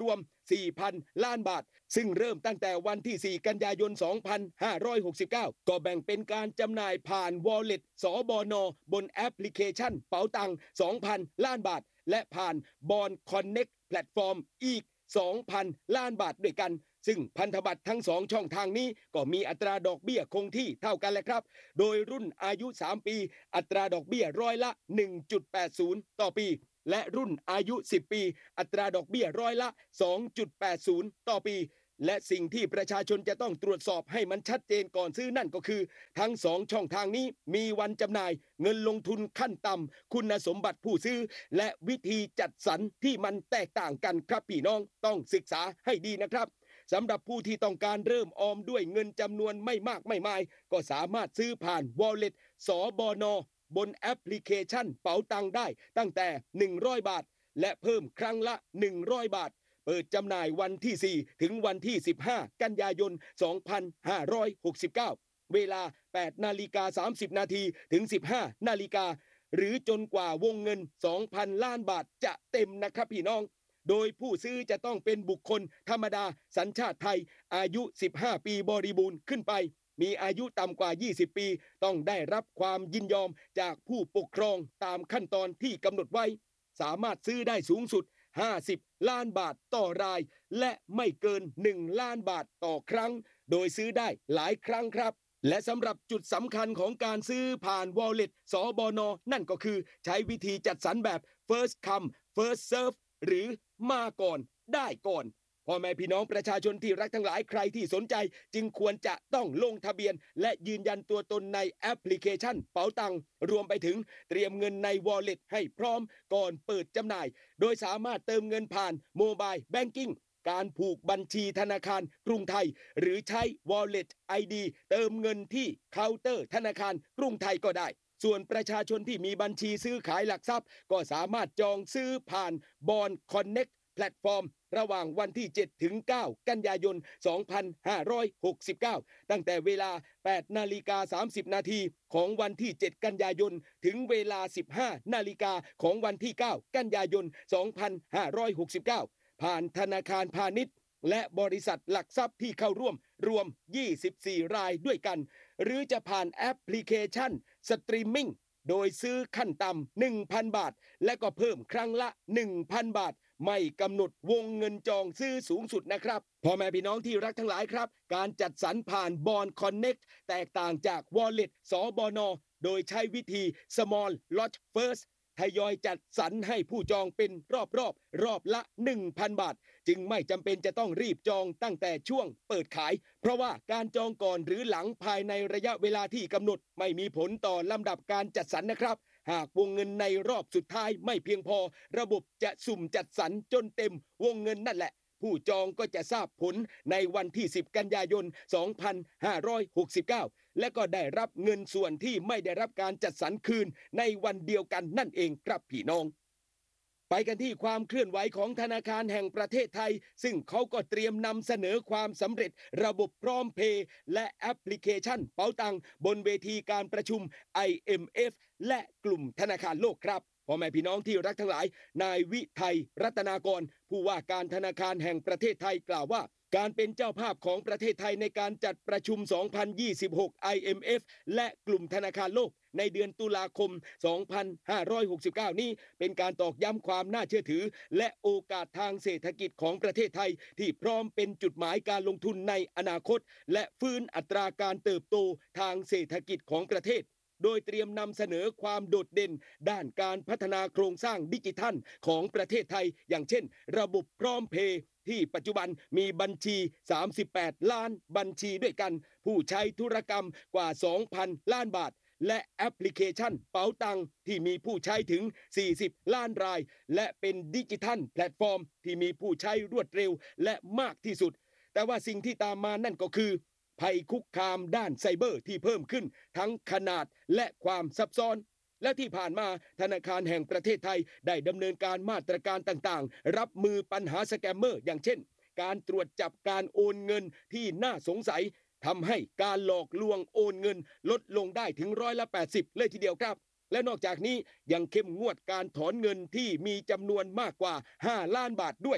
สี่พัน ล้านบาทซึ่งเริ่มตั้งแต่วันที่สี่กันยายนสองพันห้าร้อยหกสิบเก้าก็แบ่งเป็นการจำหน่ายผ่าน Wallet สบนบนแอปพลิเคชันเป๋าตัง สองพัน ล้านบาทและผ่าน Bond Connect แพลตฟอร์มอีก สองพัน ล้านบาทด้วยกันซึ่งพันธบัตรทั้งสองช่องทางนี้ก็มีอัตราดอกเบี้ยคงที่เท่ากันแหละครับโดยรุ่นอายุสามปีอัตราดอกเบี้ยร้อยละ หนึ่งจุดแปดศูนย์ ต่อปีและรุ่นอายุสิบปีอัตราดอกเบี้ยร้อยละ สองจุดแปดศูนย์ ต่อปีและสิ่งที่ประชาชนจะต้องตรวจสอบให้มันชัดเจนก่อนซื้อนั่นก็คือทั้งสองช่องทางนี้มีวันจำหน่ายเงินลงทุนขั้นต่ำคุณสมบัติผู้ซื้อและวิธีจัดสรรที่มันแตกต่างกันครับพี่น้องต้องศึกษาให้ดีนะครับสำหรับผู้ที่ต้องการเริ่มออมด้วยเงินจำนวนไม่มากไม่มายก็สามารถซื้อผ่าน Wallet สบนบนแอปพลิเคชันเป๋าตังได้ตั้งแต่หนึ่งร้อยบาทและเพิ่มครั้งละหนึ่งร้อยบาทเปิดจำหน่ายวันที่สี่ถึงวันที่สิบห้ากันยายนสองพันห้าร้อยหกสิบเก้าเวลา แปดนาฬิกาสามสิบนาทีถึง สิบห้านาฬิกาหรือจนกว่าวงเงิน สองพัน ล้านบาทจะเต็มนะครับพี่น้องโดยผู้ซื้อจะต้องเป็นบุคคลธรรมดาสัญชาติไทยอายุสิบห้าปีบริบูรณ์ขึ้นไปมีอายุต่ำกว่ายี่สิบปีต้องได้รับความยินยอมจากผู้ปกครองตามขั้นตอนที่กำหนดไว้สามารถซื้อได้สูงสุดห้าสิบล้านบาทต่อรายและไม่เกินหนึ่งล้านบาทต่อครั้งโดยซื้อได้หลายครั้งครับและสำหรับจุดสำคัญของการซื้อผ่าน Wallet สบนนั่นก็คือใช้วิธีจัดสรรแบบ first come first serve หรือมาก่อนได้ก่อนพ่อแม่พี่น้องประชาชนที่รักทั้งหลายใครที่สนใจจึงควรจะต้องลงทะเบียนและยืนยันตัวตนในแอปพลิเคชันเป๋าตังรวมไปถึงเตรียมเงินใน Wallet ให้พร้อมก่อนเปิดจำหน่ายโดยสามารถเติมเงินผ่านโมบายแบงกิ้งการผูกบัญชีธนาคารกรุงไทยหรือใช้ Wallet ไอ ดี เติมเงินที่เคาน์เตอร์ธนาคารกรุงไทยก็ได้ส่วนประชาชนที่มีบัญชีซื้อขายหลักทรัพย์ก็สามารถจองซื้อผ่าน Bond Connect แพลตฟอร์มระหว่างวันที่เจ็ดถึงเก้ากันยายนสองพันห้าร้อยหกสิบเก้าตั้งแต่เวลา แปดนาฬิกาสามสิบนาทีของวันที่เจ็ดกันยายนถึงเวลา สิบห้านาฬิกาของวันที่เก้ากันยายนสองพันห้าร้อยหกสิบเก้าผ่านธนาคารพาณิชย์และบริษัทหลักทรัพย์ที่เข้าร่วมรวมยี่สิบสี่รายด้วยกันหรือจะผ่านแอปพลิเคชันสตรีมมิ่งโดยซื้อขั้นต่ำ หนึ่งพัน บาทและก็เพิ่มครั้งละ หนึ่งพัน บาทไม่กำหนดวงเงินจองซื้อสูงสุดนะครับพ่อแม่พี่น้องที่รักทั้งหลายครับการจัดสรรผ่าน Bond Connect แตกต่างจาก Wallet สบนโดยใช้วิธี Small Lot First ทยอยจัดสรรให้ผู้จองเป็นรอบๆ รอบ, รอบละ หนึ่งพัน บาทจึงไม่จำเป็นจะต้องรีบจองตั้งแต่ช่วงเปิดขายเพราะว่าการจองก่อนหรือหลังภายในระยะเวลาที่กำหนดไม่มีผลต่อลำดับการจัดสรรนะครับหากวงเงินในรอบสุดท้ายไม่เพียงพอระบบจะสุ่มจัดสรรจนเต็มวงเงินนั่นแหละผู้จองก็จะทราบผลในวันที่สิบกันยายนสองพันห้าร้อยหกสิบเก้าและก็ได้รับเงินส่วนที่ไม่ได้รับการจัดสรรคืนในวันเดียวกันนั่นเองครับพี่น้องไปกันที่ความเคลื่อนไหวของธนาคารแห่งประเทศไทยซึ่งเขาก็เตรียมนำเสนอความสำเร็จระบบพร้อมเพย์และแอปพลิเคชันเป๋าตังบนเวทีการประชุม ไอ เอ็ม เอฟ และกลุ่มธนาคารโลกครับพ่อแม่พี่น้องที่รักทั้งหลายนายวิทัยรัตนากรผู้ว่าการธนาคารแห่งประเทศไทยกล่าวว่าการเป็นเจ้าภาพของประเทศไทยในการจัดประชุม สองพันยี่สิบหก ไอ เอ็ม เอฟ และกลุ่มธนาคารโลกในเดือนตุลาคม สองพันห้าร้อยหกสิบเก้า นี้เป็นการตอกย้ำความน่าเชื่อถือและโอกาสทางเศรษฐกิจของประเทศไทยที่พร้อมเป็นจุดหมายการลงทุนในอนาคตและฟื้นอัตราการเติบโตทางเศรษฐกิจของประเทศโดยเตรียมนำเสนอความโดดเด่นด้านการพัฒนาโครงสร้างดิจิทัลของประเทศไทยอย่างเช่นระบบพร้อมเพย์ที่ปัจจุบันมีบัญชีสามสิบแปดล้านบัญชีด้วยกันผู้ใช้ธุรกรรมกว่า สองพัน ล้านบาทและแอปพลิเคชันเป๋าตังที่มีผู้ใช้ถึงสี่สิบล้านรายและเป็นดิจิทัลแพลตฟอร์มที่มีผู้ใช้รวดเร็วและมากที่สุดแต่ว่าสิ่งที่ตามมานั่นก็คือภัยคุกคามด้านไซเบอร์ที่เพิ่มขึ้นทั้งขนาดและความซับซ้อนและที่ผ่านมาธนาคารแห่งประเทศไทยได้ดำเนินการมาตรการต่างๆรับมือปัญหาสแกมเมอร์อย่างเช่นการตรวจจับการโอนเงินที่น่าสงสัยทำให้การหลอกลวงโอนเงินลดลงได้ถึงร้อยละแปดสิบเลยทีเดียวครับและนอกจากนี้ยังเข้มงวดการถอนเงินที่มีจำนวนมากกว่าห้าล้านบาทด้วย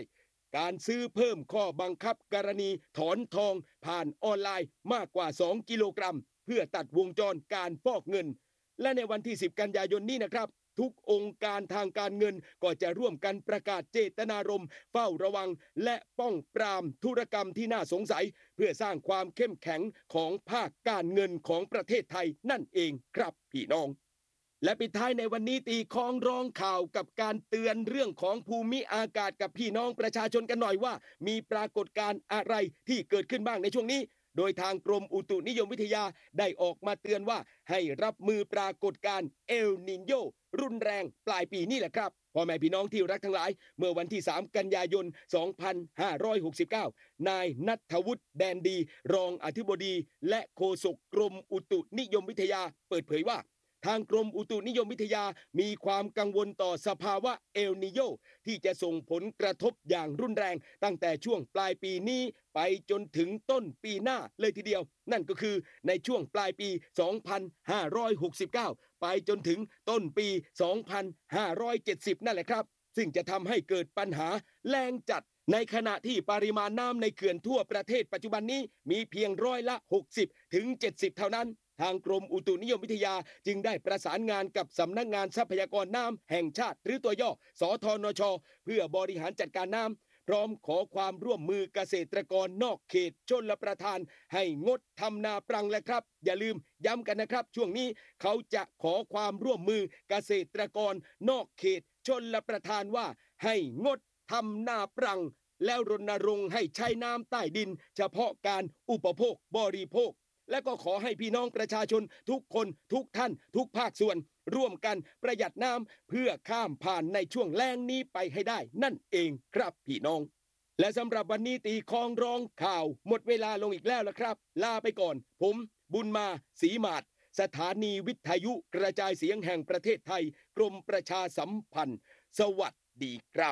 การซื้อเพิ่มข้อบังคับกรณีถอนทองผ่านออนไลน์มากกว่าสองกิโลกรัมเพื่อตัดวงจรการฟอกเงินและในวันที่สิบกันยายนนี้นะครับทุกองค์การทางการเงินก็จะร่วมกันประกาศเจตนารมณ์เฝ้าระวังและป้องปรามธุรกรรมที่น่าสงสัยเพื่อสร้างความเข้มแข็งของภาคการเงินของประเทศไทยนั่นเองครับพี่น้องและปิดท้ายในวันนี้ตีคล้องร้องข่าวกับการเตือนเรื่องของภูมิอากาศกับพี่น้องประชาชนกันหน่อยว่ามีปรากฏการณ์อะไรที่เกิดขึ้นบ้างในช่วงนี้โดยทางกรมอุตุนิยมวิทยาได้ออกมาเตือนว่าให้รับมือปรากฏการณ์เอลนิโญรุนแรงปลายปีนี่แหละครับพ่อแม่พี่น้องที่รักทั้งหลายเมื่อวันที่สามกันยายนสองพันห้าร้อยหกสิบเก้านายณัฐวุฒิแดนดีรองอธิบดีและโฆษกกรมอุตุนิยมวิทยาเปิดเผยว่าทางกรมอุตุนิยมวิทยามีความกังวลต่อสภาวะเอลนิโญที่จะส่งผลกระทบอย่างรุนแรงตั้งแต่ช่วงปลายปีนี้ไปจนถึงต้นปีหน้าเลยทีเดียวนั่นก็คือในช่วงปลายปีสองพันห้าร้อยหกสิบเก้าไปจนถึงต้นปีสองพันห้าร้อยเจ็ดสิบนั่นแหละครับซึ่งจะทำให้เกิดปัญหาแล้งจัดในขณะที่ปริมาณน้ำในเขื่อนทั่วประเทศปัจจุบันนี้มีเพียงร้อยละหกสิบถึงเจ็ดสิบเท่านั้นทางกรมอุตุนิยมวิทยาจึงได้ประสานงานกับสำนักงานทรัพยากรน้ำแห่งชาติหรือตัวย่อสทนชเพื่อบริหารจัดการน้ำพร้อมขอความร่วมมือเกษตรกรนอกเขตชลประทานให้งดทำนาปรังและครับอย่าลืมย้ำกันนะครับช่วงนี้เขาจะขอความร่วมมือเกษตรกรนอกเขตชลประทานว่าให้งดทำนาปรังแล้วรณรงค์ให้ใช้น้ำใต้ดินเฉพาะการอุปโภคบริโภคและก็ขอให้พี่น้องประชาชนทุกคนทุกท่านทุกภาคส่วนร่วมกันประหยัดน้ำเพื่อข้ามผ่านในช่วงแล้งนี้ไปให้ได้นั่นเองครับพี่น้องและสำหรับวันนี้ตีคล้องร้องข่าวหมดเวลาลงอีกแล้วละครับลาไปก่อนผมบุญมาศรีมาศสถานีวิทยุกระจายเสียงแห่งประเทศไทยกรมประชาสัมพันธ์สวัสดีครับ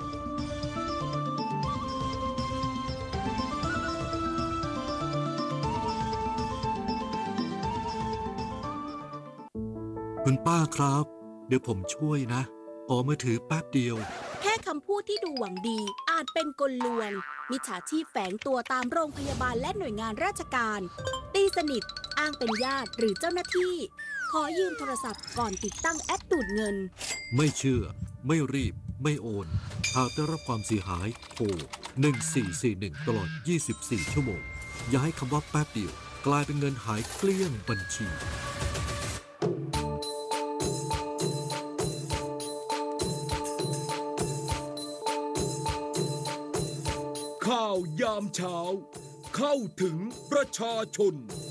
คุณป้าครับเดี๋ยวผมช่วยนะขอมือถือแป๊บเดียวแค่คำพูดที่ดูหวังดีอาจเป็นกลลวงมิจฉาชีพแฝงตัวตามโรงพยาบาลและหน่วยงานราชการตีสนิทอ้างเป็นญาติหรือเจ้าหน้าที่ขอยืมโทรศัพท์ก่อนติดตั้งแอปดูดเงินไม่เชื่อไม่รีบไม่โอนหากได้รับความเสียหายโทรหนึ่งสี่สี่หนึ่งตลอดยี่สิบสี่ชั่วโมงอย่าให้คำว่าแป๊บเดียวกลายเป็นเงินหายเกลี้ยงบัญชีข่าวยามเช้าเข้าถึงประชาชน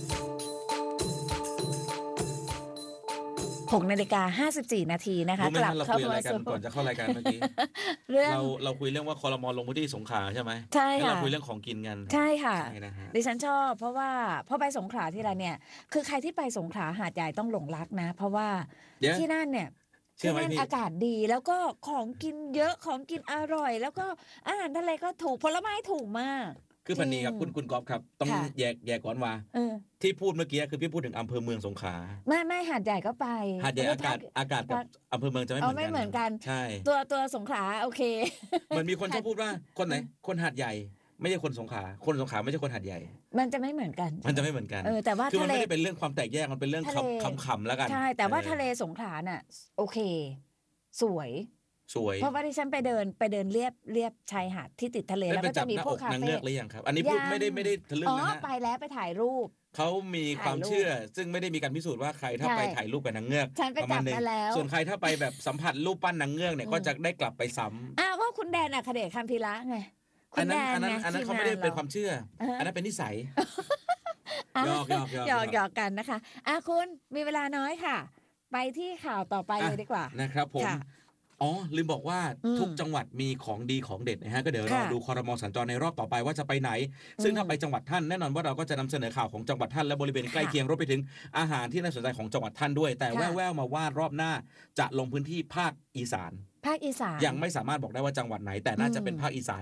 หกนาฬิกาห้าสิบสี่นาทีนะคะกลับเข้ามาสู่ก่อนจะเข้ารายการเมื่อกี้เราเราคุยเรื่องว่าครม.ลงพื้นที่สงขลาใช่ไหมใช่ค่ะเราคุยเรื่องของกินกันใช่ค่ะดิฉันชอบเพราะว่าพอไปสงขลาที่ไรเนี่ยคือใครที่ไปสงขลาหาดใหญ่ต้องหลงรักนะเพราะว่าที่นั่นเนี่ยที่นั่นอากาศดีแล้วก็ของกินเยอะของกินอร่อยแล้วก็อาหารทะเลก็ถูกผลไม้ถูกมากคือพันนี้ครับคุณคุณกอล์ฟครับต้องแยกแยกก่อนว่าที่พูดเมื่อกี้คือพี่พูดถึงอำเภอเมืองสงขลาไม่ไม่หาดใหญ่ก็ไปหาดใหญ่อากาศอากาศกับอำเภอเมืองจะไม่เหมือนกันไม่เหมือนกันใช่ตัวตัวสงขลาโอเคเหมือนมีคนชอบพูดว่าคนไหนคนหาดใหญ่ไม่ใช่คนสงขลาคนสงขลาไม่ใช่คนหาดใหญ่มันจะไม่เหมือนกันมันจะไม่เหมือนกันเออแต่ว่าคือมันไม่ได้เป็นเรื่องความแตกแยกมันเป็นเรื่องคำคำแล้วกันใช่แต่ว่าทะเลสงขลาน่ะโอเคสวยสวยเพราะว่าที่ฉันไปเดินไปเดินเรียบเรียบชายหาดที่ติดทะเลแล้วก็จะมีพวกคาเฟ่นางเงือกหรือยังครับอันนี้พูดไม่ได้ไม่ได้ทะลึ่งนะฮะไปแล้วไปถ่ายรูปเขามีความเชื่อซึ่งไม่ได้มีการพิสูจน์ว่าใครถ้าไปถ่ายรูปกับนางเงือกประมาณนึงส่วนใครถ้าไปแบบสัมผัสรูปปั้นนางเงือกเนี่ยก็จะได้กลับไปซ้ำอ้าวก็คุณแดนอัครเดช คำพีระไงอันนั้นอันนั้นอันนั้นเขาไม่ได้เป็นความเชื่ออันนั้นเป็นนิสัยหยอกหยอกหยอกหยอกกันนะคะอ่ะคุณมีเวลาน้อยค่ะไปที่ข่าวต่อไปเลยดีกว่านะครับผมอ๋อลืมบอกว่าทุกจังหวัดมีของดีของเด็ดนะฮะก็เดี๋ยวเราดูครม.สัญจรในรอบต่อไปว่าจะไปไหนซึ่งถ้าไปจังหวัดท่านแน่นอนว่าเราก็จะนำเสนอข่าวของจังหวัดท่านและบริเวณใกล้เคียงรวมไปถึงอาหารที่น่าสนใจของจังหวัดท่านด้วยแต่แว่วๆมาว่ารอบหน้าจะลงพื้นที่ภาคอีสานภาคอีสานยังไม่สามารถบอกได้ว่าจังหวัดไหนแต่น่าจะเป็นภาคอีสาน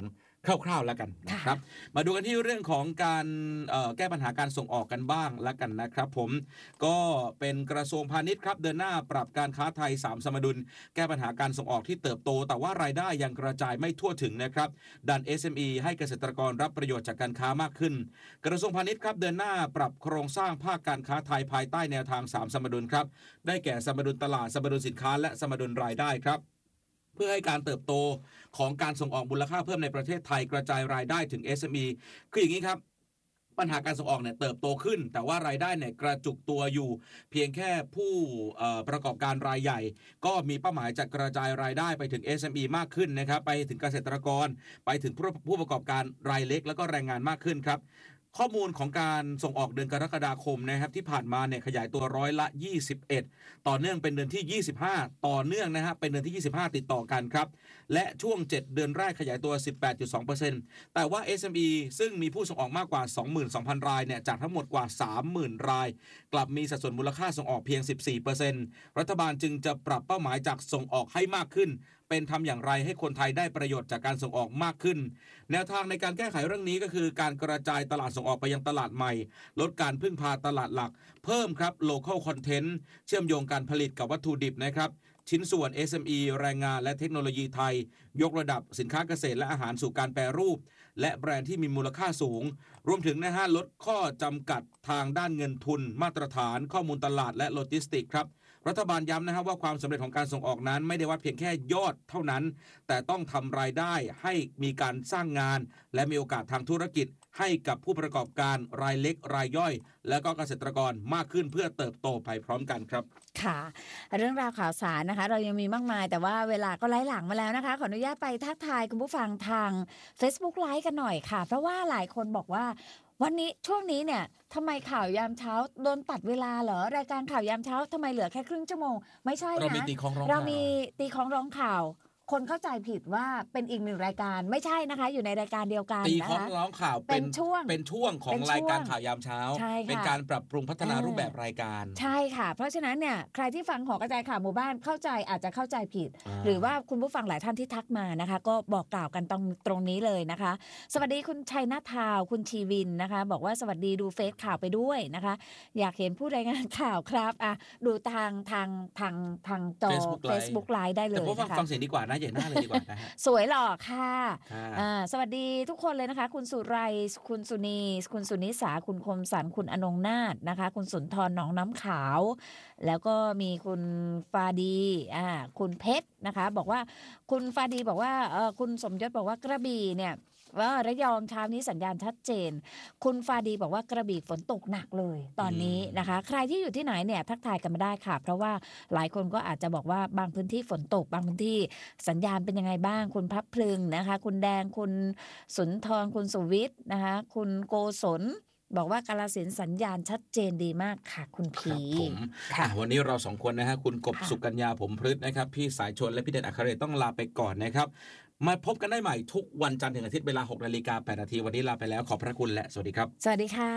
คร่าวๆแล้วกันนะครับมาดูกันที่เรื่องของการเอ่อแก้ปัญหาการส่งออกกันบ้างแล้วกันนะครับผมก็เป็นกระทรวงพาณิชย์ครับเดินหน้าปรับการค้าไทยสามสมดุลแก้ปัญหาการส่งออกที่เติบโตแต่ว่ารายได้ยังกระจายไม่ทั่วถึงนะครับดัน เอส เอ็ม อี ให้เกษตรกรรับประโยชน์จากการค้ามากขึ้นกระทรวงพาณิชย์ครับเดินหน้าปรับโครงสร้างภาคการค้าไทยภายใต้แนวทางสามสมดุลครับได้แก่สมดุลตลาดสมดุลสินค้าและสมดุลรายได้ครับเพื่อให้การเติบโตของการส่งออกมูลค่าเพิ่มในประเทศไทยกระจายรายได้ถึง เอส เอ็ม อี คืออย่างนี้ครับปัญหาการส่งออกเนี่ยเติบโตขึ้นแต่ว่ารายได้เนี่ยกระจุกตัวอยู่เพียงแค่ผู้ประกอบการรายใหญ่ก็มีเป้าหมายจะกระจายรายได้ไปถึง เอส เอ็ม อี มากขึ้นนะครับไปถึงเกษตรกรไปถึงผู้ประกอบการรายเล็กแล้วก็แรงงานมากขึ้นครับข้อมูลของการส่งออกเดือนกรกฎาคมนะครับที่ผ่านมาเนี่ยขยายตัวร้อยละยี่สิบเอ็ดต่อเนื่องเป็นเดือนที่ยี่สิบห้าต่อเนื่องนะฮะเป็นเดือนที่ยี่สิบห้าติดต่อกันครับและช่วงเจ็ดเดือนแรกขยายตัว สิบแปดจุดสองเปอร์เซ็นต์ แต่ว่า เอส เอ็ม อี ซึ่งมีผู้ส่งออกมากกว่า สองหมื่นสองพัน รายเนี่ยจากทั้งหมดกว่า สามหมื่น รายกลับมีสัดส่วนมูลค่าส่งออกเพียง สิบสี่เปอร์เซ็นต์ รัฐบาลจึงจะปรับเป้าหมายจากส่งออกให้มากขึ้นเป็นทำอย่างไรให้คนไทยได้ประโยชน์จากการส่งออกมากขึ้นแนวทางในการแก้ไขเรื่องนี้ก็คือการกระจายตลาดส่งออกไปยังตลาดใหม่ลดการพึ่งพาตลาดหลักเพิ่มครับ local content เชื่อมโยงการผลิตกับวัตถุดิบนะครับชิ้นส่วน เอส เอ็ม อี แรงงานและเทคโนโลยีไทยยกระดับสินค้าเกษตรและอาหารสู่การแปรรูปและแบรนด์ที่มีมูลค่าสูงรวมถึงนะฮะลดข้อจำกัดทางด้านเงินทุนมาตรฐานข้อมูลตลาดและโลจิสติกส์ครับรัฐบาลย้ำนะครับว่าความสำเร็จของการส่งออกนั้นไม่ได้วัดเพียงแค่ยอดเท่านั้นแต่ต้องทำรายได้ให้มีการสร้างงานและมีโอกาสทางธุรกิจให้กับผู้ประกอบการรายเล็กรายย่อยและก็เกษตรกรมากขึ้นเพื่อเติบโตไปพร้อมกันครับค่ะเรื่องราวข่าวสารนะคะเรายังมีมากมายแต่ว่าเวลาก็ไล่หลังมาแล้วนะคะขออนุญาตไปทักทายคุณผู้ฟังทาง Facebook Live กันหน่อยค่ะเพราะว่าหลายคนบอกว่าวันนี้ช่วงนี้เนี่ยทำไมข่าวยามเช้าโดนตัดเวลาเหรอรายการข่าวยามเช้าทำไมเหลือแค่ครึ่งชั่วโมงไม่ใช่นะเรามีตีคล้องร้องข่าวเรามีตีคล้องร้องข่าวคนเข้าใจผิดว่าเป็นอีกหนึ่งรายการไม่ใช่นะคะอยู่ในรายการเดียวกันตีนะคะคล้องร้องข่าวเป็นช่วงเป็นช่วงของรายการข่าวยามเช้าเป็นการปรับปรุงพัฒนารูปแบบรายการใช่ค่ะเพราะฉะนั้นเนี่ยใครที่ฟังหอกระจายข่าวหมู่บ้านเข้าใจอาจจะเข้าใจผิดหรือว่าคุณผู้ฟังหลายท่านที่ทักมานะคะก็บอกกล่าวกันตรงตรงนี้เลยนะคะสวัสดีคุณชัยนาทาวคุณชีวินนะคะบอกว่าสวัสดีดูเฟซข่าวไปด้วยนะคะอยากเห็นผู้รายงานข่าวครับอ่ะดูทางทางทางทางจอ Facebook Live ได้เลยแต่พวกฟังฟังเสียงดีกว่านะใหญ่หน้าเลยดีกว่านะฮะสวยหล่อค่ะอ่าสวัสดีทุกคนเลยนะคะคุณสุไรคุณสุนีคุณสุนิสาคุณคมสันคุณอนงนาถนะคะคุณสุนทรหนองน้ำขาวแล้วก็มีคุณฟาดีอ่าคุณเพชรนะคะบอกว่าคุณฟาดีบอกว่าเออคุณสมยศบอกว่ากระบี่เนี่ยว่าระยองเช้านี้สัญญาณชัดเจนคุณฟาดีบอกว่ากระบี่ฝนตกหนักเลยตอนนี้นะคะใครที่อยู่ที่ไหนเนี่ยทักทายกันมาได้ค่ะเพราะว่าหลายคนก็อาจจะบอกว่าบางพื้นที่ฝนตกบางพื้นที่สัญญาณเป็นยังไงบ้างคุณพับพลึงนะคะคุณแดงคุณสุนทรคุณสุวิทย์นะคะคุณโกศลบอกว่ากาฬสินธุ์สัญญาณชัดเจนดีมากค่ะคุณพีค่ะวันนี้เราสองคนนะฮะคุณกบสุกัญญาผมพฤษนะครับพี่สายชนและพี่เด่นอัครเดชต้องลาไปก่อนนะครับมาพบกันได้ใหม่ทุกวันจันทร์ถึงอาทิตย์เวลา หกนาฬิกาแปดนาทีวันนี้ลาไปแล้วขอบพระคุณและสวัสดีครับสวัสดีค่ะ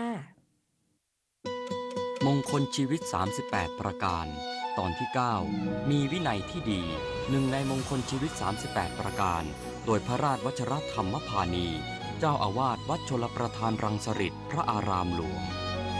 มงคลชีวิตสามสิบแปดประการตอนที่เก้ามีวินัยที่ดีหนึ่งในมงคลชีวิตสามสิบแปดประการโดยพระราชวชรธรรมพานีเจ้าอาวาสวัดชลประทานรังสฤษฎ์พระอารามหลวง